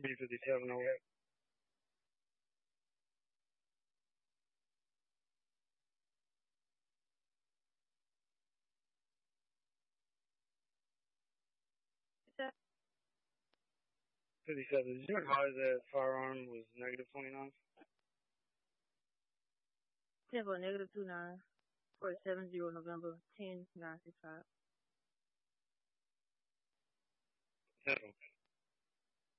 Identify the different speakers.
Speaker 1: B5708. 57. Did you advise that firearm was negative 29?
Speaker 2: 10 for negative 29 for 70 November 10 965.
Speaker 1: 10.